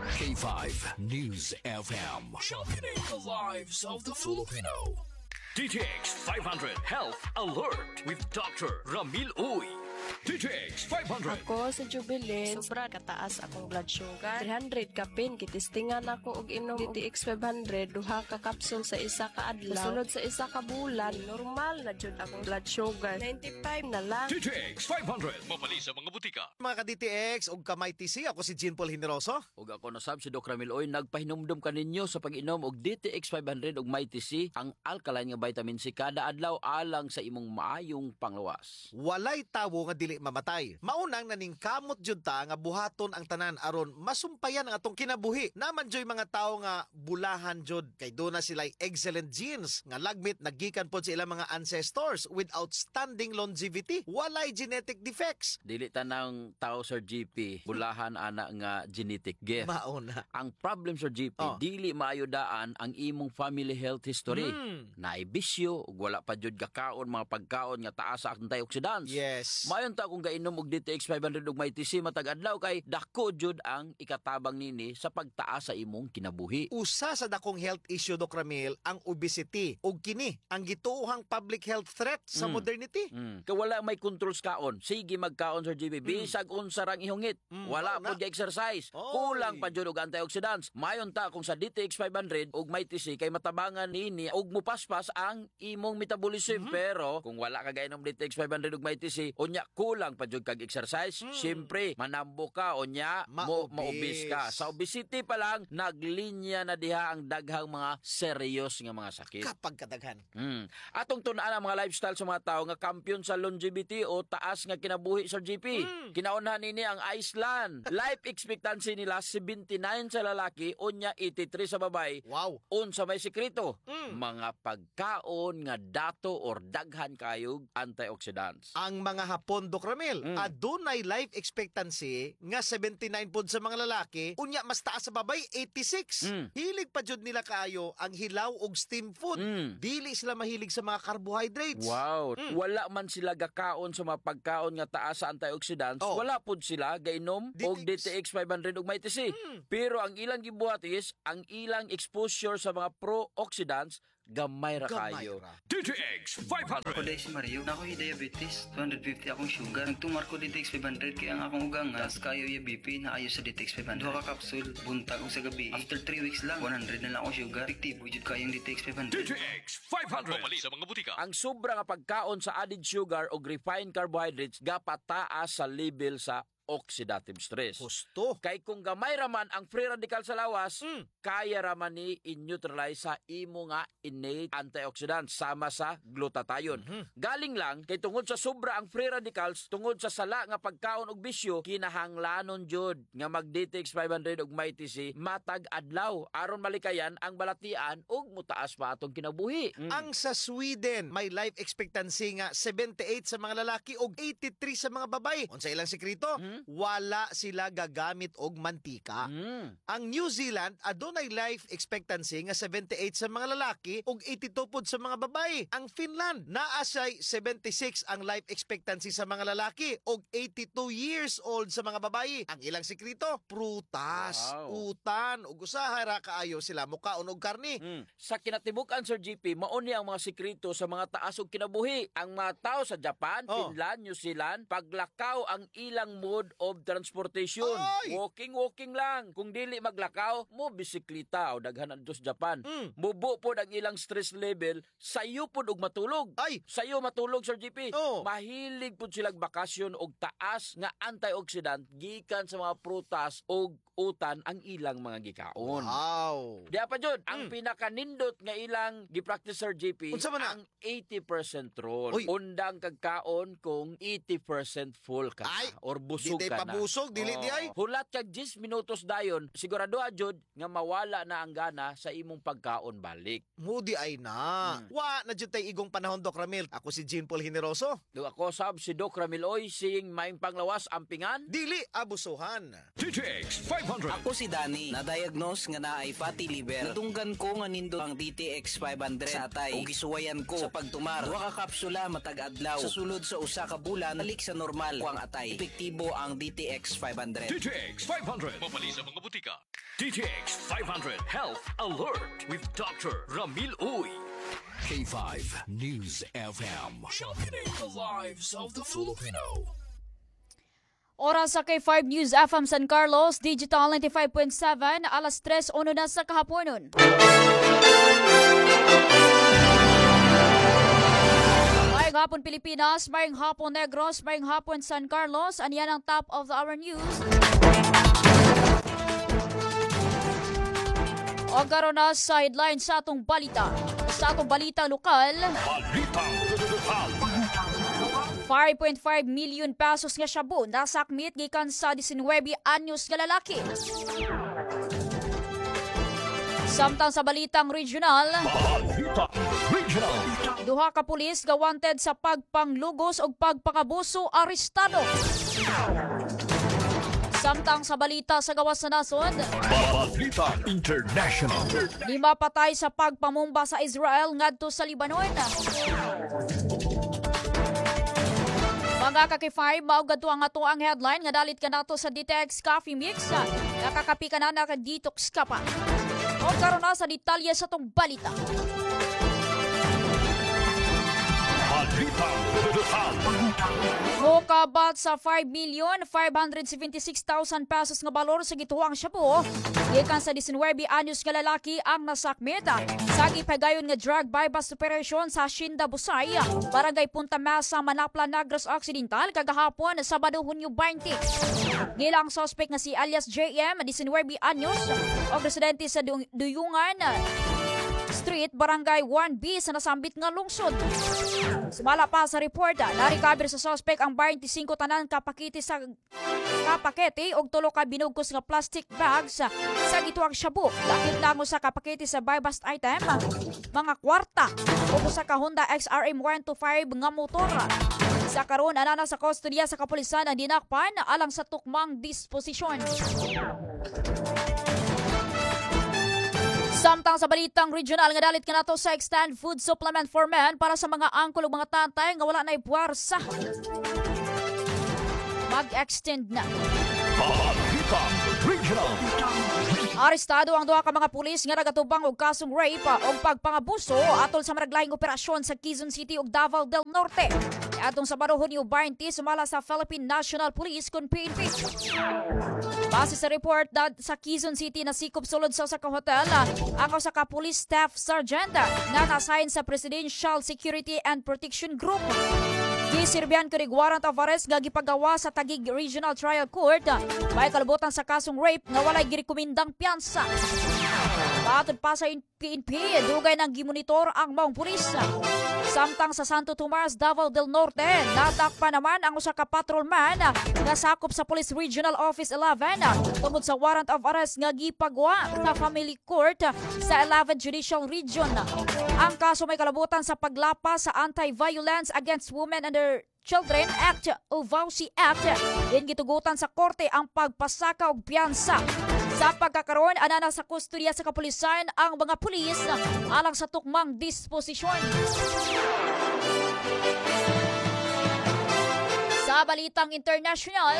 K5 News FM. Sharpening the lives of the Filipino. DTX 500 Health Alert with Dr. Ramil Uy. DTX 500. Ako sa Jubilee, sobra kataas akong blood sugar. 300 kapin, kitistingan ako og inom DTX 500, duha ka kapsul sa isa ka adlaw. Sunod sa isa ka bulan, normal na jud akong blood sugar. 95 na lang. DTX 500. Mapali sa mga butika. Mga ka-DTX og kamay TC, ako si Jean Paul Generoso. Ug ako nasab si Doc Ramil Oy, nagpahinumdum kaninyo sa pag-inom og DTX 500 ug MyTC, ang alkaline nga vitamin C kada adlaw alang sa imong maayong panglawas. Walay tawo nga dili mamatay. Maunang naningkamot jud ta nga buhaton ang tanan aron masumpayan ang atong kinabuhi. Naman joy mga tawo nga bulahan jud kay do na sila excellent genes nga lagmit nagikan pod sa ilang mga ancestors with outstanding longevity. Walay genetic defects. Dili tanang tao Sir GP bulahan ana nga genetic gift. Mauna. Ang problem Sir GP, dili maayodaan ang imong family health history. Naay bisyo ug wala pa jud kakaon mga pagkaon nga taas sa antioxidants. Yes. Mayon ta kung gainom og DTX 500 ug MyTC matag adlaw kay dako jud ang ikatabang nini sa pagtaas sa imong kinabuhi. Usa sa dakong health issue, Doc Ramil, ang obesity ug kini ang gituohang public health threat sa modernity. Kay wala may controls kaon, sige magkaon Sir GB, bisag unsa rang ihungit. Wala pod exercise. Kulang pa jud og antioxidants. Mayon ta kung sa DTX 500 ug MyTC kay matabangan nini ug mupaspas ang imong metabolism. Pero kung wala ka gainom DTX 500 ug MyTC, unya kulang pa jud kag exercise, siyempre manambo ka unya maobis ka. Sa obesity pa lang naglinya na diha ang daghang mga serious nga mga sakit. Kapag kadaghan. Atong tun-an ang mga lifestyle sa mga tao nga kampiyon sa longevity o taas nga kinabuhi sa GP. Kinaunhan nini ang Iceland. Life expectancy nila 79 sa lalaki unya 83 sa babae. Wow. Unsa may sekreto? Mga pagkaon nga dato or daghan kayog antioxidants. Ang mga Hapon, Doc Ramil, adunay life expectancy nga 79 pod sa mga lalaki, unya mas taas sa babay 86. Hilig pa jud nila kaayo ang hilaw og steam food. Dili sila mahilig sa mga carbohydrates. Wow. Wala man sila gakaon sa mga pagkaon nga taas sa antioxidants. Wala pod sila gainom og DTX 500 ug MyTC. Pero ang ilang gibuhat is ang ilang exposure sa mga pro-oxidants gamay ra kayo. DTX 500. Ako si Mario, na ako diabetes, 250 akong sugar. Nagtumar ko DTX 500 kaya ang akong ugangas, kayo yung BP na ayos sa DTX 500. Duha ka kapsul, buntag o sa gabi. After 3 weeks lang, 100 na lang akong sugar. Tiktibo jud kayong DTX 500. DTX 500. Mapali sa mga butika. Ang sobra nga pagkaon sa added sugar o refined carbohydrates gapataas sa level sa oxidative stress. Gusto. Kay kung gamay raman ang free radical sa lawas, kaya raman ni in-neutralize sa imo nga innate antioxidants sama sa glutathione. Galing lang kay tungod sa sobra ang free radicals, tungod sa sala nga pagkaon og bisyo, kinahanglanon jud nga mag DTX 500 ug MyTC matag adlaw aron malikayan ang balatian ug mutaas pa atong kinabuhi. Ang sa Sweden, may life expectancy nga 78 sa mga lalaki ug 83 sa mga babae. Unsa ilang sekreto? Wala sila gagamit og mantika. Ang New Zealand adunay life expectancy nga 78 sa mga lalaki ug 82 pod sa mga babae. Ang Finland naa say 76 ang life expectancy sa mga lalaki ug 82 years old sa mga babae. Ang ilang sekreto, prutas, utan ug usahay ra kaayo sila mukaon og karni. Sa kinatibukan Sir GP, mauni ang mga sekreto sa mga taas og kinabuhi. Ang mga tao sa Japan, Finland, New Zealand, paglakaw ang ilang mode of transportation. Walking lang. Kung dili maglakaw, mo bisikleta o daghan adto sa Japan. Mubo pod ang ilang stress level, sayo pod og matulog. Sayo matulog Sir GP. Mahilig pod silang bakasyon og taas nga antioxidant gikan sa mga prutas og utan ang ilang mga gikaon. Wow. Diya pa jud, ang pinakanindot nga ilang gipractice Sir GP, Unsa man na? ang 80% rule. Undang kagkaon kung 80% full ka or busog Di ka na. pabusog, dili di ay. Hulat kag 10 minutos dayon, sigurado jud nga mawala na ang gana sa imong pagkaon balik. Mudi ay na. Wa na jud tay igong panahon, Doc Ramil. Ako si Jean Paul Generoso. Do ako sab si Doc Ramil Oy, sing maing panglawas ampingan. Dili abusuhan. DTX 500. Ako si Danny, na-diagnose nga naay fatty liver. Natunggan ko nga nindot ang DTX 500 sa atay. Ug gisuwayan ko sa pagtumar. Duha ka kapsula matag adlaw. Sa sulod sa usa ka bulan, balik sa normal ko ang atay. Epektibo ang DTX 500. DTX 500. Mapali sa mga butika. DTX 500 Health Alert with Dr. Ramil Uy. K5 News FM. Championing the lives of the Filipino. Oras sa K5 News FM San Carlos, Digital 95.7, alas 3:01 na sa kahaponon. Mayang hapon Pilipinas, mayang hapon Negros, mayang hapon San Carlos. Aniyan ang top of the hour news. O karon na sa headline sa atong balita. Sa atong balita lokal, 5.5 million pesos nga shabu nasakmit gikan sa 19 anyos nga lalaki. Samtang sa balitang regional, duha ka pulis nga wanted sa pagpanglugos o pagpangabuso arestado. Samtang sa balita sa gawas sa nasod, Balita International. 5 patay sa pagpamumba sa Israel ngadto sa Lebanon. Mga kaki-5, maugad to ang ato ang headline nga dalit ka nato sa DTX Coffee Mix. Nakakapi ka na naka-detox ka pa. O karon na sa detalye sa tong balita. Mukabat sa 5,576,000 pesos nga balor sa gituang shabu. Gikan sa 19 anyos nga lalaki ang nasakmit sa gipagayon nga drug bypass operation sa Shinda Busay, Barangay Punta Mesa, Manapla, Negros Occidental kagahapon Sabado, Hunyo 20. Gilang suspect nga si alias JM, 19 anyos, o residente sa Duyungan Street, Barangay 1B sa nasambit nga lungsod. Sumala pa sa report, na-recover sa suspect ang 25 tanan kapakete og 3 ka binugkos nga plastic bags sa gituang shabu. Lakip lango sa kapakete sa buy-bust item, mga kwarta o sa ka Honda XRM 125 nga motor. Sa karon anana sa kustodiya sa kapulisan ang dinakpan alang sa tukmang disposisyon. Samtang sa balitang regional nga dalit ka nato sa extend food supplement for men para sa mga angkol ug mga tantay nga wala na'y puwersa. Mag-extend na. Balita Regional. Arestado ang duha ka mga pulis nga nagatubang og kasong rape o pagpangabuso atol sa maraglayng operasyon sa Quezon City ug Davao del Norte. Atong sa Hunyo 20 sumala sa Philippine National Police kun PNP. Base sa report sa Quezon City nasikop sulod sa usa ka hotel ang usa ka police staff sergeant na na-assign sa Presidential Security and Protection Group. Gisirbihan ko rig warrant of arrest nga gipagawa sa Taguig Regional Trial Court. May kalibutan sa kasong rape nga walay girekomendang piyansa. Patod pa sa PNP, dugay nang gimonitor ang maong pulis. Samtang sa Santo Tomas, Davao del Norte, natakpa naman ang usa ka patrolman nga sakop sa Police Regional Office 11 tungod sa warrant of arrest nga gipagawa sa Family Court sa 11th Judicial Region. Ang kaso may kalabutan sa paglapas sa Anti-Violence Against Women and Children Act o VAUSI Act. Din gitugutan sa korte ang pagpasaka og piyansa. Sa pagkakaroon, anana sa kustodiya sa kapulisan ang mga pulis alang sa tukmang disposisyon. Sa balitang international,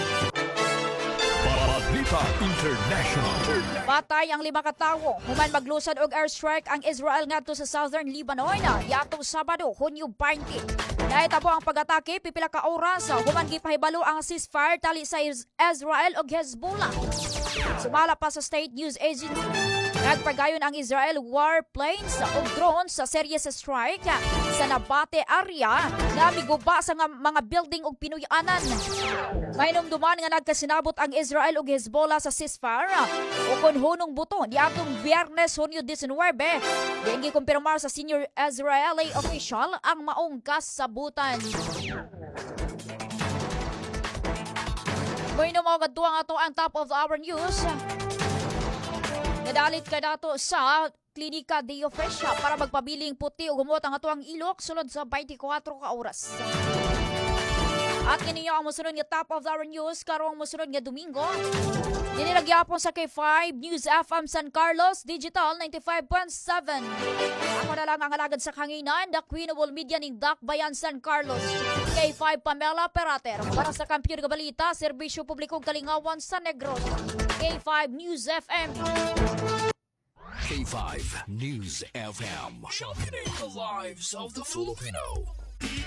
Balita International. patay ang 5 katawo human maglusad og airstrike ang Israel ngadto sa Southern Lebanon yatong Sabado, Hunyo 20. Nahitabo ang pag-atake pipila ka oras human gipahibalo ang ceasefire tali sa Israel ug Hezbollah. Sumala pa sa State News Agency, nagpagayon ang Israel warplanes o drones sa serye sa strike sa Nabate area na miguba sa mga building ug pinuy-anan. May numduman nga nagkasinabot ang Israel ug Hezbollah sa ceasefire o kon hunong buto di atong Biyernes, Hunyo 19. Diyan gikumpirmar sa senior Israeli official ang maong kasabutan. May mo ang ato ang top of the hour news. Nadalit ka dato sa Klinika Deo Fresh para magpabiling puti o gumot ang ato ang ilok sulod sa 24 ka oras. At kiniyo ang musunod nga top of the hour news karong musunod nga Domingo. Dinilagyapon sa K5 News FM San Carlos Digital 95.7. Ako na lang ang alagad sa kanginan, the Queen of all media ning Dakbayan San Carlos. K5 Pamela Perater para sa Kampiyon nga Balita, Serbisyo Publikong Kalingawan sa Negros. K5 News FM. K5 News FM. Championing the lives of the Filipino.